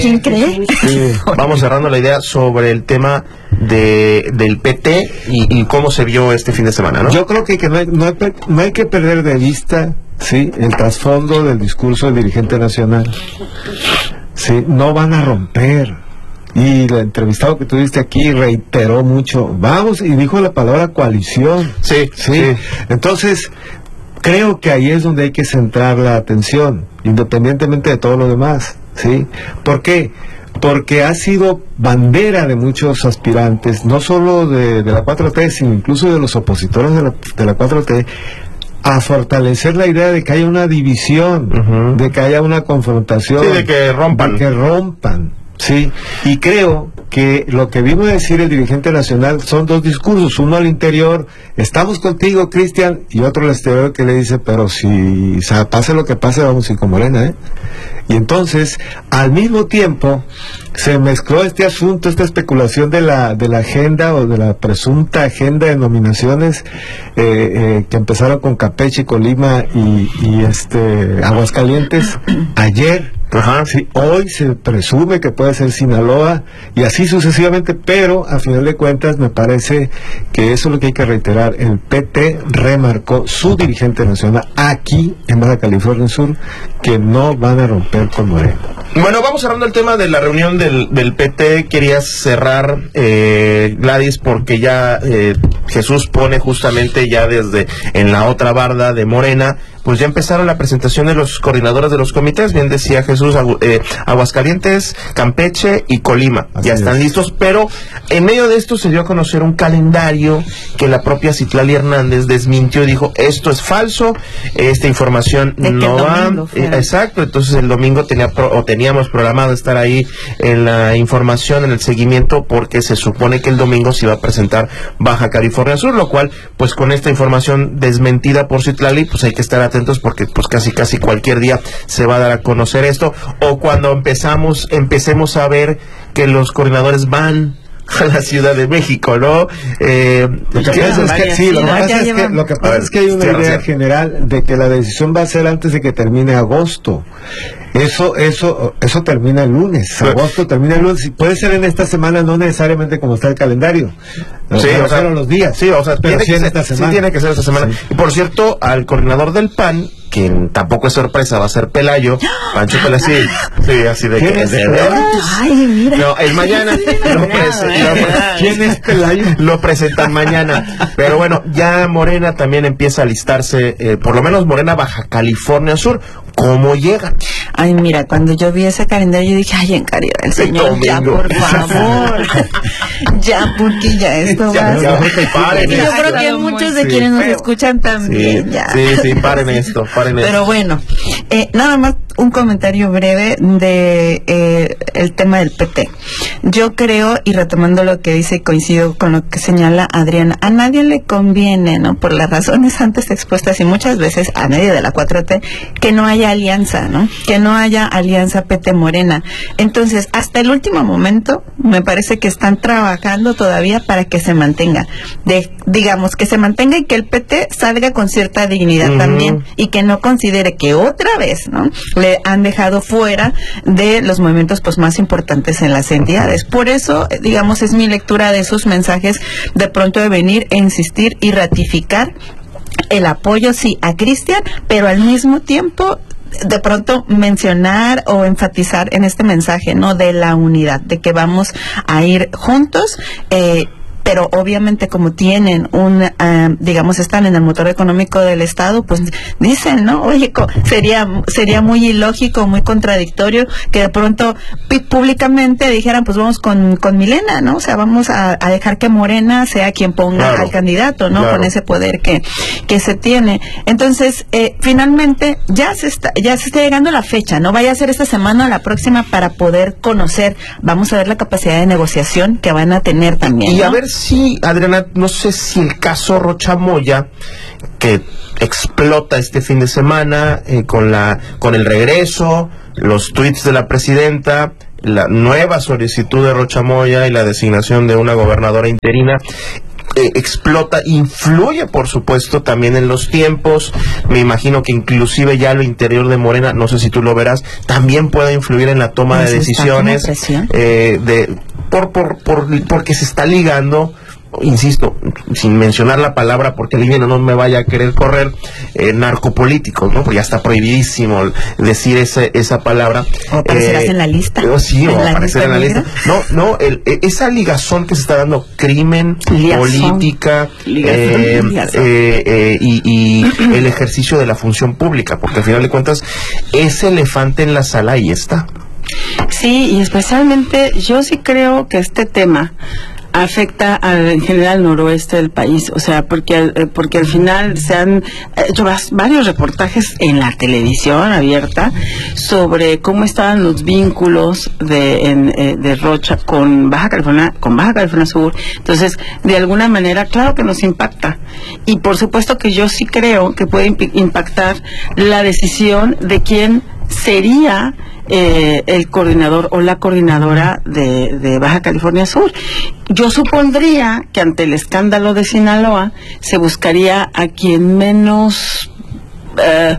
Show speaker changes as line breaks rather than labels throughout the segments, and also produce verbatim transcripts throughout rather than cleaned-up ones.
¿Quién cree?
Sí. Vamos cerrando la idea sobre el tema de del P T y, y cómo se vio este fin de semana, ¿no?
Yo creo que, que no, hay, no, hay, no hay que perder de vista, sí, el trasfondo del discurso del dirigente nacional. Sí, no van a romper. Y el entrevistado que tuviste aquí reiteró mucho, vamos, y dijo la palabra coalición.
Sí,
sí.
sí.
Entonces, creo que ahí es donde hay que centrar la atención, independientemente de todo lo demás, ¿sí? ¿Por qué? Porque ha sido bandera de muchos aspirantes, no solo de, de la cuatro T, sino incluso de los opositores de la, de la cuatro T, a fortalecer la idea de que haya una división, uh-huh. de que haya una confrontación,
sí, de que rompan,
de que rompan, sí. Y creo que lo que vino a decir el dirigente nacional son dos discursos, uno al interior, estamos contigo, Cristian, y otro al exterior que le dice, pero si o sea, pase lo que pase, vamos a ir con Morena, ¿eh? Y entonces, al mismo tiempo, se mezcló este asunto, esta especulación de la de la agenda o de la presunta agenda de nominaciones eh, eh, que empezaron con Campeche, Colima y, y este Aguascalientes ayer. Ajá. Sí, hoy se presume que puede ser Sinaloa y así sucesivamente, pero a final de cuentas me parece que eso es lo que hay que reiterar. El P T remarcó su dirigente nacional aquí en Baja California Sur que no van a romper con Morena.
Bueno, vamos cerrando el tema de la reunión del, del P T. Quería cerrar, eh, Gladys, porque ya eh, Jesús pone justamente ya desde en la otra barda de Morena, pues ya empezaron la presentación de los coordinadores de los comités. Bien decía Jesús, Agu eh, Aguascalientes, Campeche y Colima. Así ya están es. listos, pero en medio de esto se dio a conocer un calendario que la propia Citlali Hernández desmintió y dijo, esto es falso, esta información no va. Eh, exacto, entonces el domingo tenía pro o teníamos programado estar ahí en la información, en el seguimiento, porque se supone que el domingo se iba a presentar Baja California Sur, lo cual, pues con esta información desmentida por Citlali, pues hay que estar atentos porque pues casi casi cualquier día se va a dar a conocer esto, o cuando empezamos empecemos a ver que los coordinadores van a la Ciudad de México, ¿no? Eh,
lo que pasa es que sí, lo que pasa es que, lo que pasa es que hay una idea general de que la decisión va a ser antes de que termine agosto. Eso, eso, eso termina el lunes. Agosto termina el lunes. Puede ser en esta semana, no necesariamente como está el calendario.
Sí, o sea,
los días.
Sí, o sea,
pero
tiene,
sí,
que
en
ser,
esta semana.
sí tiene que ser esta semana. Sí. Y por cierto, al coordinador del P A N, quien tampoco es sorpresa, va a ser Pelayo, Pancho Pelayo, sí, sí, así de que...
¿Quién es
de,
Pelayo?
Ay, mira.
No, el mañana lo presenta.
¿Quién es Pelayo?
Lo presentan mañana. Pero bueno, ya Morena también empieza a listarse, eh, por lo menos Morena Baja California Sur. ¿Cómo llega?
Ay, mira, cuando yo vi ese calendario, yo dije, ay, en caridad del Señor, ya, por favor. Ya, porque ya esto
ya,
va
ya,
a...
paren
Yo
esto.
creo que muchos de
sí,
quienes nos
pero,
escuchan también,
sí,
ya.
Sí, sí, paren esto, paren esto.
Pero bueno, eh, nada más un comentario breve de eh, el tema del P T. Yo creo, y retomando lo que dice, coincido con lo que señala Adriana, a nadie le conviene, ¿no? Por las razones antes expuestas y muchas veces a nadie de la cuatro T, que no haya alianza, ¿no? Que no haya alianza P T Morena. Entonces, hasta el último momento, me parece que están trabajando todavía para que se mantenga. De, digamos, que se mantenga y que el P T salga con cierta dignidad uh-huh. también, y que no considere que otra vez, ¿no? Le han dejado fuera de los movimientos pues más importantes en las entidades. Por eso, digamos, es mi lectura de esos mensajes de pronto de venir e insistir y ratificar el apoyo, sí, a Cristian, pero al mismo tiempo de pronto mencionar o enfatizar en este mensaje, ¿no? De la unidad, de que vamos a ir juntos, eh, pero obviamente como tienen un, uh, digamos, están en el motor económico del Estado, pues dicen, ¿no? Oye, sería sería muy ilógico, muy contradictorio que de pronto públicamente dijeran, pues vamos con, con Milena, ¿no? O sea, vamos a, a dejar que Morena sea quien ponga claro, al candidato, ¿no? Claro. Con ese poder que, que se tiene. Entonces, eh, finalmente, ya se está, ya se está llegando la fecha, ¿no? Vaya a ser esta semana o la próxima para poder conocer, vamos a ver la capacidad de negociación que van a tener también,
y
¿no?
A ver sí, Adriana, no sé si el caso Rocha Moya, que explota este fin de semana eh, con la con el regreso, los tweets de la presidenta, la nueva solicitud de Rocha Moya y la designación de una gobernadora interina, eh, explota, influye por supuesto también en los tiempos. Me imagino que inclusive ya lo interior de Morena, no sé si tú lo verás, también puede influir en la toma de decisiones, eh, de por, por, por porque se está ligando, insisto, sin mencionar la palabra porque el I N E no me vaya a querer correr, eh, narcopolíticos, ¿no? Porque ya está prohibidísimo decir ese, esa palabra.
O aparecerás eh, en la lista.
Oh, sí, o
en
aparecer en la lista. No, no, el, esa ligazón que se está dando, crimen, ligazón. política, ligazón. Eh, eh, eh, y, y el ejercicio de la función pública, porque al final de cuentas, ese elefante en la sala ahí está.
Sí, y especialmente yo sí creo que este tema afecta al, en general al noroeste del país, o sea, porque porque al final se han hecho varios reportajes en la televisión abierta sobre cómo estaban los vínculos de en, eh, de Rocha con Baja California, con Baja California Sur. Entonces, de alguna manera, claro que nos impacta, y por supuesto que yo sí creo que puede impactar la decisión de quién sería Eh, el coordinador o la coordinadora de, de Baja California Sur. Yo supondría que ante el escándalo de Sinaloa se buscaría a quien menos eh,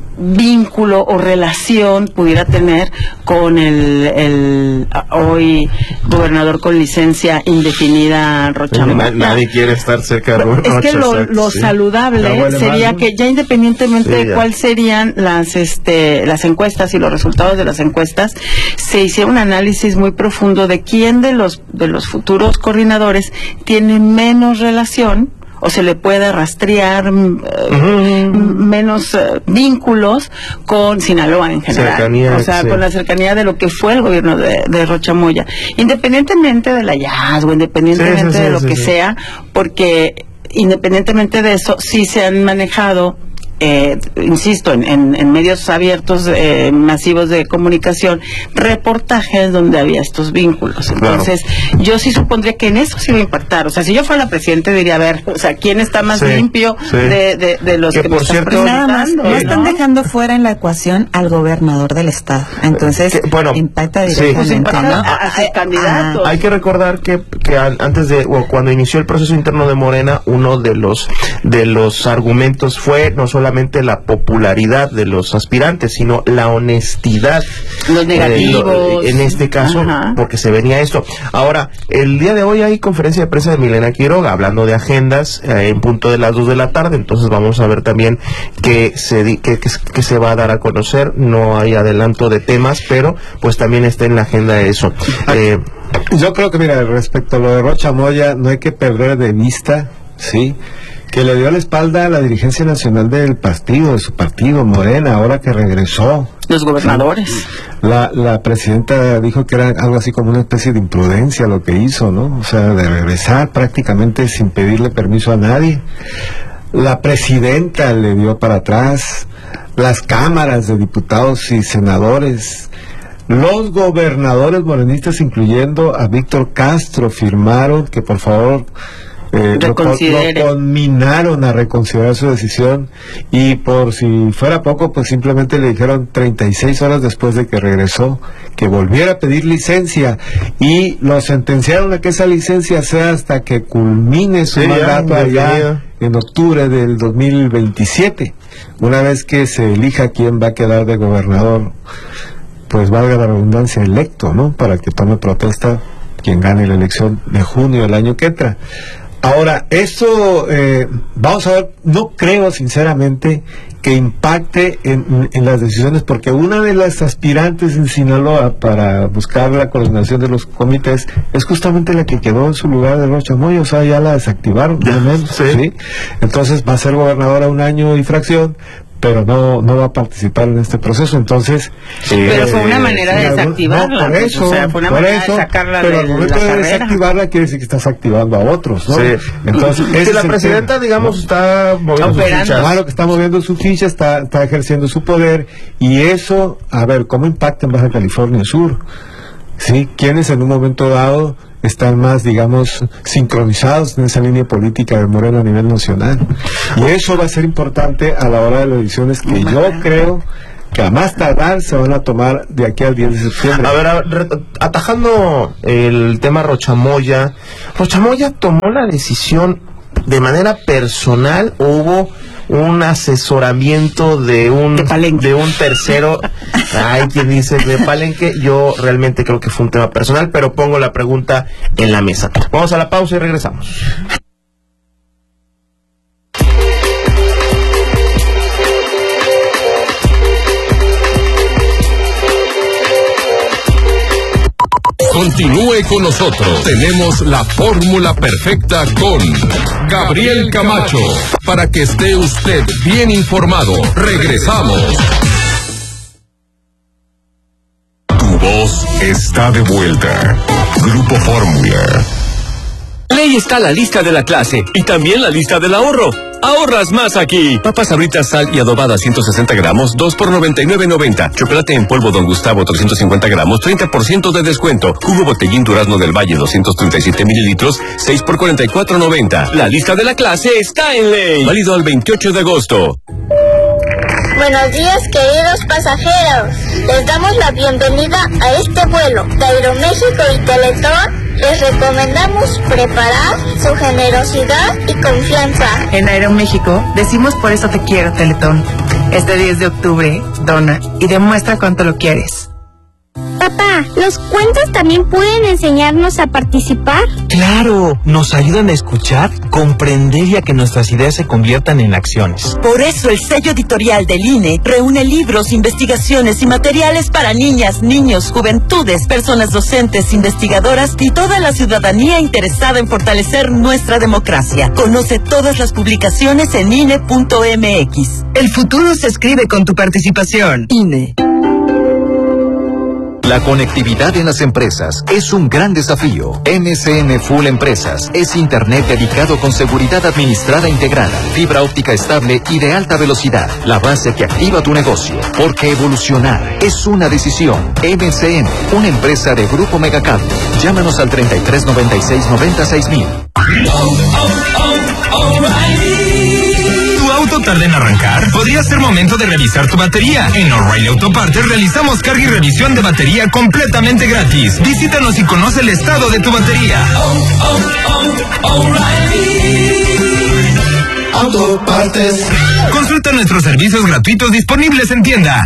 vínculo o relación pudiera tener con el, el hoy gobernador con licencia indefinida Rocha Moya.
Nadie quiere estar cerca de Rocha.
Es que lo, lo sí. saludable sería que ya independientemente sí, ya. de cuáles serían las este las encuestas y los resultados de las encuestas, se hiciera un análisis muy profundo de quién de los de los futuros coordinadores tiene menos relación o se le puede rastrear uh, uh-huh. menos uh, vínculos con Sinaloa en general, cercanía, o sea, sí. con la cercanía de lo que fue el gobierno de, de Rocha Moya, independientemente del hallazgo, independientemente sí, sí, sí, de lo sí, que sí. sea, porque independientemente de eso, sí se han manejado Eh, insisto, en, en, en medios abiertos eh, masivos de comunicación, reportajes donde había estos vínculos. Entonces, claro. yo sí supondría que en eso sí va a impactar. O sea, si yo fuera la presidenta, diría, a ver, o sea, ¿quién está más sí, limpio sí. De, de, de los que, que me por están cierto,
nada más, no, no están dejando fuera en la ecuación al gobernador del estado. Entonces, que, bueno, impacta directamente.
Sí. Impacta, ¿no? a, a, a candidatos.
Hay que recordar que, que antes de, o cuando inició el proceso interno de Morena, uno de los, de los argumentos fue no solamente la popularidad de los aspirantes, sino la honestidad,
los negativos,
eh, lo, en este caso, ajá. porque se venía esto. Ahora, el día de hoy hay conferencia de prensa de Milena Quiroga hablando de agendas eh, en punto de las dos de la tarde, entonces vamos a ver también qué se, que, que, que se va a dar a conocer. No hay adelanto de temas, pero pues también está en la agenda eso. Eh,
Yo creo que, mira, respecto a lo de Rocha Moya, no hay que perder de vista, ¿sí?, que le dio la espalda a la dirigencia nacional del partido, de su partido, Morena, ahora que regresó.
Los gobernadores.
La, la presidenta dijo que era algo así como una especie de imprudencia lo que hizo, ¿no? O sea, de regresar prácticamente sin pedirle permiso a nadie. La presidenta le dio para atrás, las cámaras de diputados y senadores, los gobernadores morenistas, incluyendo a Víctor Castro, firmaron que por favor Eh, lo, lo conminaron a reconsiderar su decisión, y por si fuera poco, pues simplemente le dijeron treinta y seis horas después de que regresó que volviera a pedir licencia, y lo sentenciaron a que esa licencia sea hasta que culmine su sí, mandato ya, allá en octubre del dos mil veintisiete, una vez que se elija quién va a quedar de gobernador, pues valga la redundancia, electo, ¿no?, para que tome protesta quien gane la elección de junio del año que entra. Ahora, esto, eh, vamos a ver, no creo sinceramente que impacte en, en las decisiones, porque una de las aspirantes en Sinaloa para buscar la coordinación de los comités es justamente la que quedó en su lugar de Rocha Moya, o sea, ya la desactivaron, ya, menos, sí. ¿sí? Entonces va a ser gobernadora un año y fracción, pero no no va a participar en este proceso, entonces
pero eh, fue una manera de desactivarla,
no, por eso,
o sea, fue una
por
manera
eso,
de sacarla
pero
de
al momento
la
de
carrera.
desactivarla quiere decir que estás activando a otros, ¿no?
Sí.
Entonces,
y que la presidenta, tema, digamos, ¿no?, está moviendo su ficha.
Claro que está moviendo su ficha, está, está ejerciendo su poder, y eso, a ver, ¿cómo impacta en Baja California Sur? ¿Sí? ¿Quiénes en un momento dado están más, digamos, sincronizados en esa línea política de Morena a nivel nacional? Y eso va a ser importante a la hora de las elecciones, que yo creo que a más tardar se van a tomar de aquí al diez de septiembre.
A ver, a ver, atajando el tema Rochamoya, ¿Rochamoya tomó la decisión de manera personal o hubo un asesoramiento de un
de,
de un tercero? Hay quien dice de Palenque. Yo realmente creo que fue un tema personal, pero pongo la pregunta en la mesa. Vamos a la pausa y regresamos.
Continúe con nosotros. Tenemos la fórmula perfecta con Gabriel Camacho para que esté usted bien informado. Regresamos. Tu voz está de vuelta. Grupo Fórmula.
Ahí está la lista de la clase y también la lista del ahorro. Ahorras más aquí. Papas Sabritas, sal y adobada ciento sesenta gramos, dos por noventa y nueve noventa. Chocolate en polvo Don Gustavo trescientos cincuenta gramos, treinta por ciento de descuento. Jugo Botellín Durazno del Valle doscientos treinta y siete mililitros, seis por cuarenta y cuatro noventa. La lista de la clase está en ley. Válido al veintiocho de agosto.
Buenos días, queridos pasajeros. Les damos la bienvenida a este vuelo de Aeroméxico y Teletón. Les recomendamos preparar su generosidad y confianza.
En Aeroméxico decimos por eso te quiero, Teletón. Este diez de octubre, dona y demuestra cuánto lo quieres.
Papá, ¿los cuentos también pueden enseñarnos a participar?
Claro, nos ayudan a escuchar, comprender y a que nuestras ideas se conviertan en acciones.
Por eso el sello editorial del I N E reúne libros, investigaciones y materiales para niñas, niños, juventudes, personas docentes, investigadoras y toda la ciudadanía interesada en fortalecer nuestra democracia. Conoce todas las publicaciones en I N E punto M X.
El futuro se escribe con tu participación.
I N E.
La conectividad en las empresas es un gran desafío. M C N Full Empresas es Internet dedicado con seguridad administrada integrada, fibra óptica estable y de alta velocidad. La base que activa tu negocio. Porque evolucionar es una decisión. M C N, una empresa de Grupo Megacable. Llámanos al treinta y tres noventa y seis noventa y seis mil.
¿Tu auto tarda en arrancar? Podría ser momento de revisar tu batería. En O'Reilly Auto Parts realizamos carga y revisión de batería completamente gratis. Visítanos y conoce el estado de tu batería. Oh, oh, oh, O'Reilly Auto Parts. Consulta nuestros servicios gratuitos disponibles en tienda.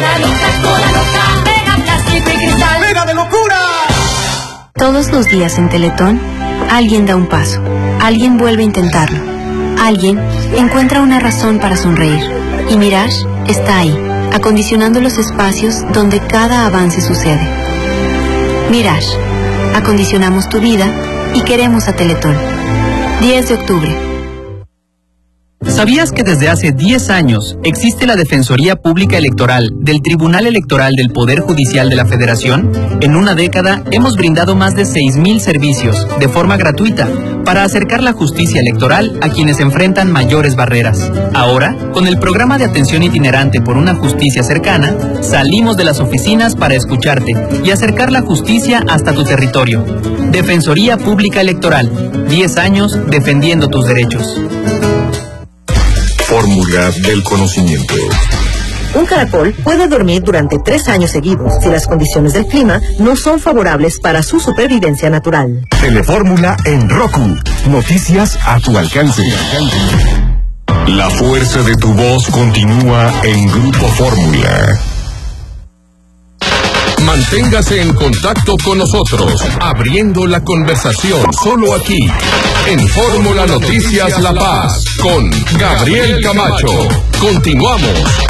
¡Mega de locura!
Todos los días en Teletón, alguien da un paso, alguien vuelve a intentarlo, alguien encuentra una razón para sonreír. Y Mirage está ahí, acondicionando los espacios donde cada avance sucede. Mirage, acondicionamos tu vida y queremos a Teletón. diez de octubre.
¿Sabías que desde hace diez años existe la Defensoría Pública Electoral del Tribunal Electoral del Poder Judicial de la Federación? En una década hemos brindado más de seis mil servicios de forma gratuita para acercar la justicia electoral a quienes enfrentan mayores barreras. Ahora, con el programa de atención itinerante por una justicia cercana, salimos de las oficinas para escucharte y acercar la justicia hasta tu territorio. Defensoría Pública Electoral, diez años defendiendo tus derechos.
Fórmula del conocimiento.
Un caracol puede dormir durante tres años seguidos si las condiciones del clima no son favorables para su supervivencia natural.
Telefórmula en Roku. Noticias a tu alcance. La fuerza de tu voz continúa en Grupo Fórmula. Manténgase en contacto con nosotros, abriendo la conversación solo aquí, en Fórmula Noticias La Paz, con Gabriel Camacho. Continuamos.